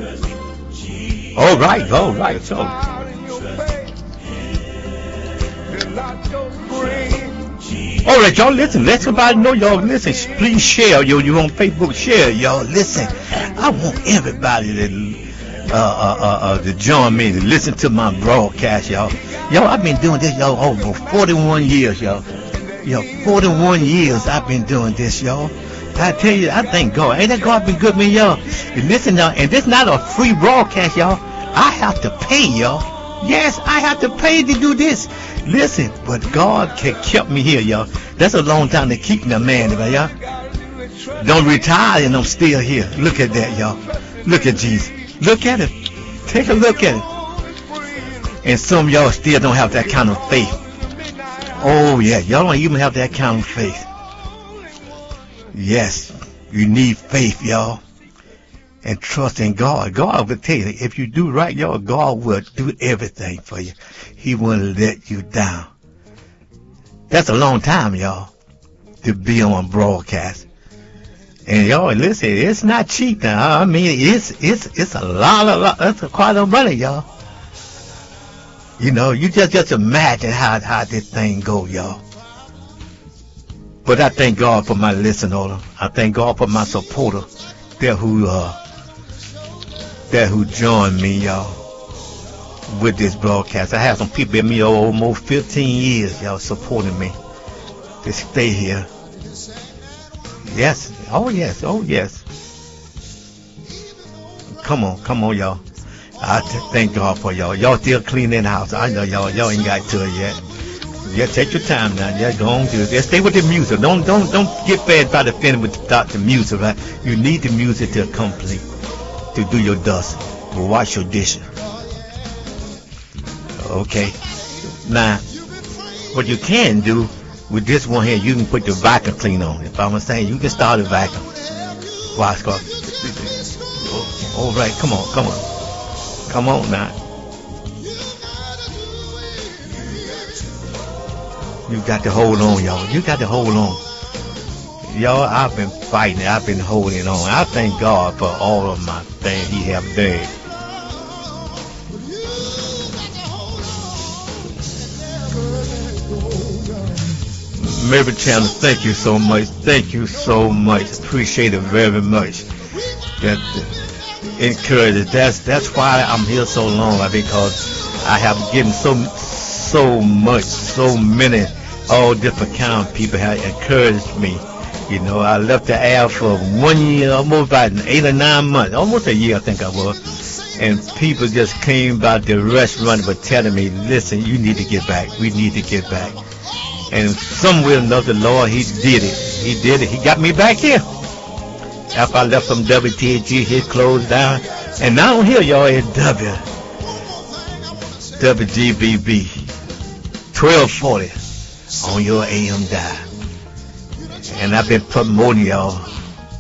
All right, all right. So, all right, y'all. Listen, let somebody know, y'all. Listen, please share. You on Facebook? Share, y'all. Listen, I want everybody to join me to listen to my broadcast, y'all. Y'all, I've been doing this, y'all, over 41 years, y'all. 41 years I've been doing this, y'all. I tell you, I thank God. Ain't that God been good to me, y'all? And listen, y'all, and this not a free broadcast, y'all. I have to pay, y'all. Yes, I have to pay to do this. Listen, but God kept me here, y'all. That's a long time to keep me, man, y'all. Don't retire and I'm still here. Look at that, y'all. Look at Jesus. Look at it. Take a look at it. And some of y'all still don't have that kind of faith. Oh, yeah. Y'all don't even have that kind of faith. Yes. You need faith, y'all. And trust in God. God will tell you, if you do right, y'all, God will do everything for you. He won't let you down. That's a long time, y'all, to be on broadcast. And y'all, listen, it's not cheap now. I mean, it's a lot, that's quite a money, y'all. You know, you just imagine how this thing go, y'all. But I thank God for my listener. I thank God for my supporter there who joined me, y'all, with this broadcast. I have some people in me almost 15 years, y'all, supporting me to stay here. Yes. Oh, yes. Oh, yes. Come on, y'all. I thank God for y'all. Y'all still cleaning the house. I know y'all ain't got to it yet. Yeah, take your time now. Yeah, go on to it. Yeah, stay with the music. Don't get fed by the fin without the music, right? You need the music to complete, to do your dust, to wash your dishes. Okay. Now, what you can do with this one here, you can put the vacuum cleaner on. If I'm saying, you can start a vacuum. Wash off. All right, come on. Come on now. You got to hold on, y'all. You got to hold on. Y'all, I've been fighting. I've been holding on. I thank God for all of my things He have done. Mary Chandler, thank you so much. Thank you so much. Appreciate it very much. That encourages. That's why I'm here so long, because I have given so much, so many, all different kind of people have encouraged me. You know, I left the air for 1 year, almost about 8 or 9 months, almost a year I think I was. And people just came by the restaurant but telling me, listen, you need to get back. We need to get back. And somewhere or another, Lord, He did it. He did it. He got me back here. After I left from WTG, He closed down. And now I'm here, y'all, at WGBB 1240 on your AM dial. And I've been promoting y'all